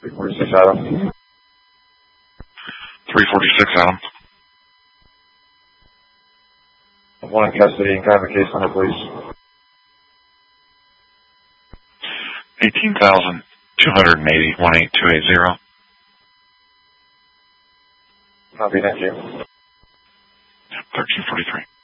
346 Adam. 346 Adam. One in custody and kind of a case number, please. 18,280, 18280. Copy, thank you. 1343.